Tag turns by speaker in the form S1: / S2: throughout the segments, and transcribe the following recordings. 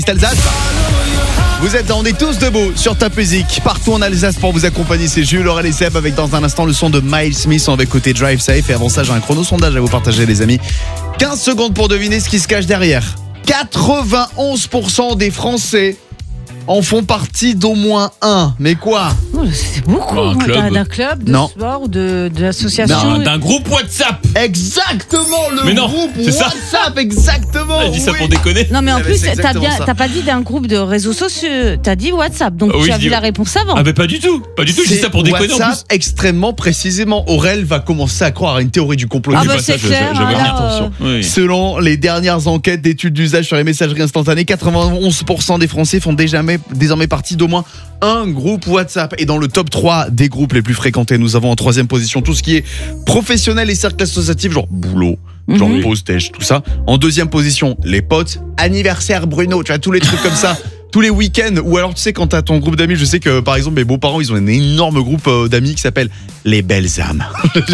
S1: Alsace. On est tous debout sur Top Music, partout en Alsace pour vous accompagner. C'est Jules, Laurel et Seb avec dans un instant le son de Miles Smith. On va écouter Drive Safe et avant ça j'ai un chrono sondage à vous partager les amis. 15 secondes pour deviner ce qui se cache derrière. 91% des Français en font partie d'au moins un. Mais quoi?
S2: C'est beaucoup. D'un club de sport ou de l'association.
S3: D'un groupe WhatsApp.
S1: Exactement,
S3: mais non,
S1: groupe
S3: c'est ça.
S1: WhatsApp, exactement.
S3: Elle dit ça pour déconner.
S2: Non mais en plus
S1: t'as
S2: pas dit d'un groupe de réseaux sociaux, t'as dit WhatsApp. Donc tu as vu la réponse avant.
S3: Ah mais pas du tout, je dis ça pour déconner
S1: WhatsApp,
S3: en plus.
S1: Extrêmement précisément. Aurel va commencer à croire à une théorie du complot.
S2: Ah bah c'est clair.
S1: Attention.
S3: Oui.
S1: Selon les dernières enquêtes d'études d'usage sur les messageries instantanées, 91% des Français font désormais partie d'au moins un groupe WhatsApp. Et dans le top 3 des groupes les plus fréquentés, nous avons en troisième position tout ce qui est professionnel et cercle associatif, genre boulot, genre pause déj, tout ça. En deuxième position, les potes, anniversaire Bruno, tu vois, tous les trucs comme ça. Tous les week-ends, ou alors tu sais quand t'as ton groupe d'amis, je sais que par exemple mes beaux-parents ils ont un énorme groupe d'amis qui s'appelle les belles âmes.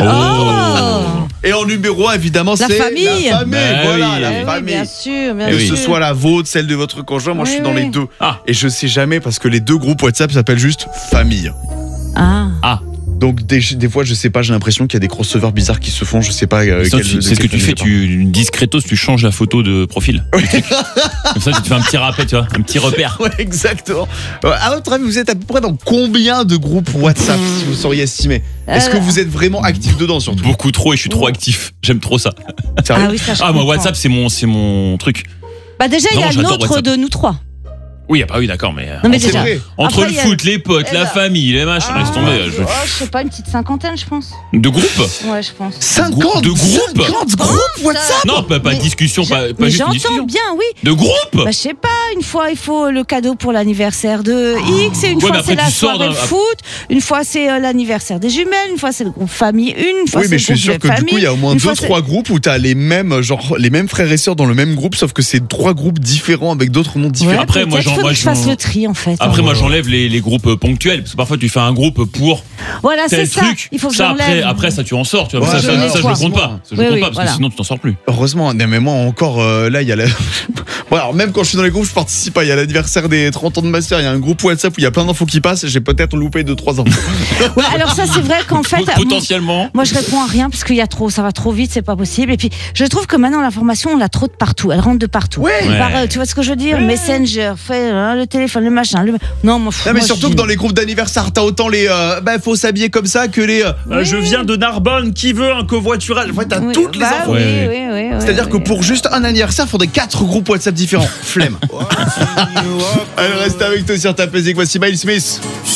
S1: Et en numéro 1 évidemment c'est
S2: famille.
S1: La famille. Voilà, la famille.
S2: Bien sûr,
S1: Que ce soit la vôtre, celle de votre conjoint, moi je suis dans les deux. Et je sais jamais parce que les deux groupes WhatsApp s'appellent juste famille. Donc des fois je sais pas, j'ai l'impression qu'il y a des crossovers bizarres qui se font, je sais pas.
S3: C'est ce que tu fais, tu discretos, tu changes la photo de profil. Comme ça tu te fais un petit rappel, tu vois, un petit repère.
S1: Ouais, exactement. À votre avis, vous êtes à peu près dans combien de groupes WhatsApp si vous sauriez estimer? Est-ce que vous êtes vraiment actif dedans surtout?
S3: Beaucoup trop, et je suis trop actif. J'aime trop ça. Moi WhatsApp c'est mon truc.
S2: Bah déjà il y a le nôtre de nous trois.
S3: Oui, d'accord, mais.
S2: Non, mais déjà,
S3: entre le foot, les potes, la famille, les machins, laisse tomber.
S2: Je sais pas, une petite cinquantaine, je pense.
S3: De groupes?
S2: Ouais, je pense.
S1: 50
S3: de groupes?
S1: 50 groupes WhatsApp?
S3: Non, pas de discussion, pas
S2: mais
S3: juste une discussion.
S2: j'entends bien, oui.
S3: De groupes?
S2: Bah, je sais pas, une fois il faut le cadeau pour l'anniversaire de X, et une fois c'est la soirée de foot, une fois c'est l'anniversaire des jumelles, une fois c'est le groupe famille, une fois c'est le groupe de famille. Oui, mais je suis sûr que du coup,
S1: il y a au moins 2-3 groupes où t'as les mêmes frères et sœurs dans le même groupe, sauf que c'est 3 groupes différents avec d'autres noms différents.
S3: Après, moi,
S2: je fasse le tri. En fait,
S3: après moi j'enlève les groupes ponctuels parce que parfois tu fais un groupe pour tel truc.
S2: Il faut que
S3: ça après ça tu en sors, tu vois. Ça je le compte pas. Je le compte pas parce que sinon tu t'en sors plus.
S1: Heureusement, mais moi encore là il y a alors même quand je suis dans les groupes je participe pas. Il y a l'anniversaire des 30 ans de ma sœur, il y a un groupe WhatsApp où il y a plein d'infos qui passent. J'ai peut-être loupé 2-3 infos.
S2: Ouais, alors ça c'est vrai qu'en fait
S3: potentiellement.
S2: Moi je réponds à rien parce qu'il y a trop, ça va trop vite, c'est pas possible. Et puis je trouve que maintenant l'information on l'a trop de partout, elle rentre de partout. Tu vois ce que je veux dire? Messenger, le téléphone, le machin, Non,
S1: mais surtout que dans les groupes d'anniversaire, t'as autant les faut s'habiller comme ça que les je viens de Narbonne, qui veut un covoiturage. Ouais, t'as toutes les infos. C'est-à-dire que pour juste un anniversaire, il faudrait 4 groupes WhatsApp différents. Flemme. Allez, reste avec toi sur ta musique. Voici Miles Smith.